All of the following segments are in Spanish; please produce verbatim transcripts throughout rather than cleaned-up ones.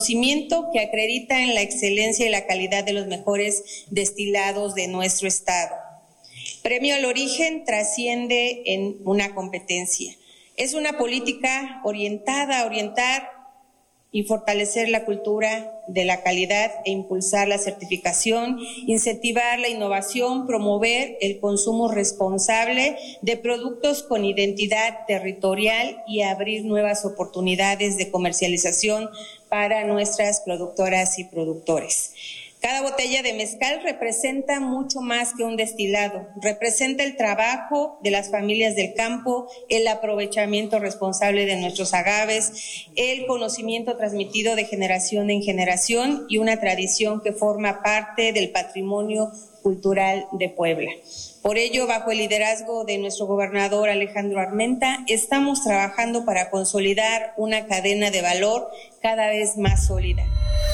Conocimiento que acredita en la excelencia y la calidad de los mejores destilados de nuestro estado. Premio al Origen trasciende en una competencia. Es una política orientada a orientar y fortalecer la cultura de la calidad e impulsar la certificación, incentivar la innovación, promover el consumo responsable de productos con identidad territorial y abrir nuevas oportunidades de comercialización para nuestras productoras y productores. Cada botella de mezcal representa mucho más que un destilado, representa el trabajo de las familias del campo, el aprovechamiento responsable de nuestros agaves, el conocimiento transmitido de generación en generación y una tradición que forma parte del patrimonio cultural de Puebla. Por ello, bajo el liderazgo de nuestro gobernador Alejandro Armenta, estamos trabajando para consolidar una cadena de valor cada vez más sólida.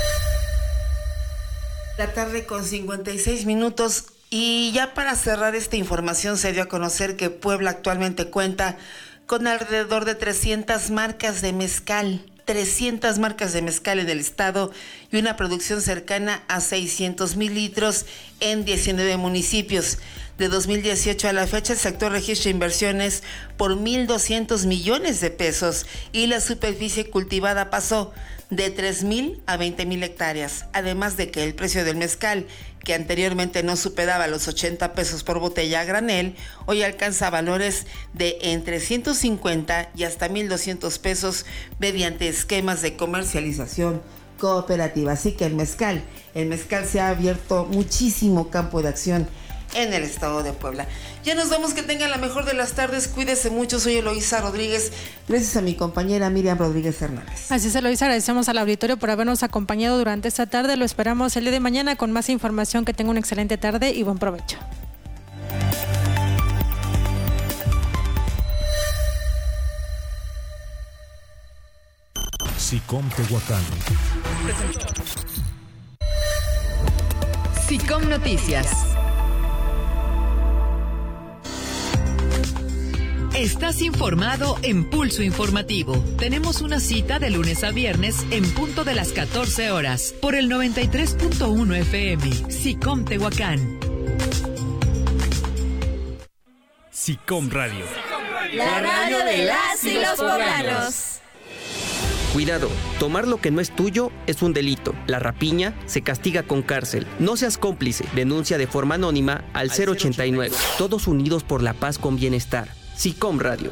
La tarde con cincuenta y seis minutos, y ya para cerrar esta información se dio a conocer que Puebla actualmente cuenta con alrededor de trescientas marcas de mezcal, trescientas marcas de mezcal en el estado y una producción cercana a seiscientos mil litros en diecinueve municipios. De dos mil dieciocho a la fecha, el sector registra inversiones por mil doscientos millones de pesos y la superficie cultivada pasó de tres mil a veinte mil hectáreas, además de que el precio del mezcal, que anteriormente no superaba los ochenta pesos por botella a granel, hoy alcanza valores de entre ciento cincuenta y hasta mil doscientos pesos mediante esquemas de comercialización cooperativa. Así que el mezcal, el mezcal se ha abierto muchísimo campo de acción en el estado de Puebla. Ya nos vamos, que tengan la mejor de las tardes, cuídese mucho. Soy Eloísa Rodríguez, gracias a mi compañera Miriam Rodríguez Hernández. Así es, Eloísa, agradecemos al auditorio por habernos acompañado durante esta tarde. Lo esperamos el día de mañana con más información. Que tenga una excelente tarde y buen provecho. SICOM Tehuacán. SICOM Noticias. Estás informado en Pulso Informativo. Tenemos una cita de lunes a viernes en punto de las catorce horas por el noventa y tres punto uno F M. SICOM Tehuacán. SICOM Radio. La radio de las y los poblanos. Cuidado, tomar lo que no es tuyo es un delito. La rapiña se castiga con cárcel. No seas cómplice. Denuncia de forma anónima al cero ochenta y nueve. Todos unidos por la paz con bienestar. SICOM Radio.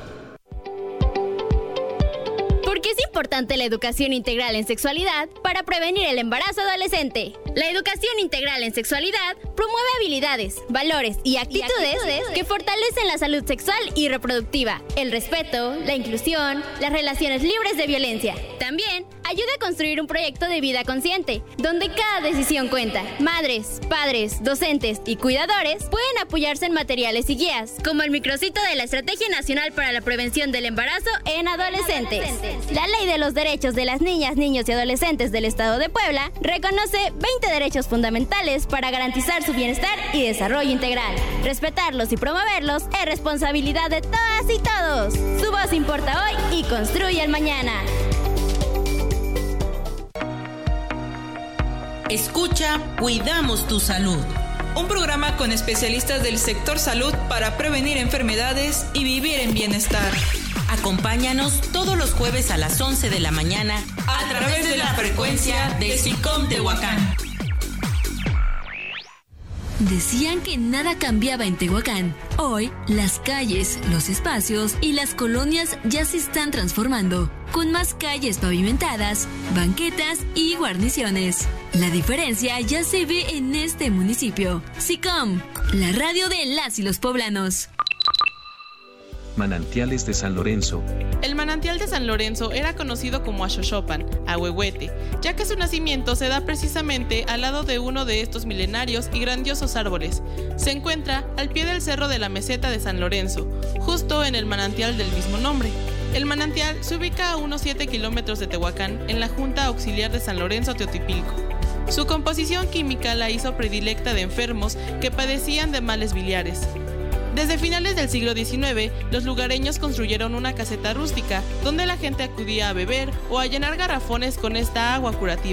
¿Por qué es importante la educación integral en sexualidad para prevenir el embarazo adolescente? La educación integral en sexualidad promueve habilidades, valores y actitudes, y actitudes que fortalecen la salud sexual y reproductiva, el respeto, la inclusión, las relaciones libres de violencia. También ayuda a construir un proyecto de vida consciente, donde cada decisión cuenta. Madres, padres, docentes y cuidadores pueden apoyarse en materiales y guías, como el micrositio de la Estrategia Nacional para la Prevención del Embarazo en Adolescentes. La Ley de los Derechos de las Niñas, Niños y Adolescentes del Estado de Puebla reconoce veinte derechos fundamentales para garantizar su bienestar y desarrollo integral. Respetarlos y promoverlos es responsabilidad de todas y todos. Su voz importa hoy y construye el mañana. Escucha Cuidamos tu Salud, un programa con especialistas del sector salud para prevenir enfermedades y vivir en bienestar. Acompáñanos todos los jueves a las once de la mañana a través de la frecuencia de SICOM Tehuacán. Decían que nada cambiaba en Tehuacán. Hoy, las calles, los espacios y las colonias ya se están transformando, con más calles pavimentadas, banquetas y guarniciones. La diferencia ya se ve en este municipio. SICOM, la radio de las y los poblanos. Manantiales de San Lorenzo. El manantial de San Lorenzo era conocido como Axoxopan, Ahuehuete, ya que su nacimiento se da precisamente al lado de uno de estos milenarios y grandiosos árboles. Se encuentra al pie del cerro de la meseta de San Lorenzo, justo en el manantial del mismo nombre. El manantial se ubica a unos siete kilómetros de Tehuacán, en la Junta Auxiliar de San Lorenzo Teotipilco. Su composición química la hizo predilecta de enfermos que padecían de males biliares. Desde finales del siglo diecinueve, los lugareños construyeron una caseta rústica donde la gente acudía a beber o a llenar garrafones con esta agua curativa.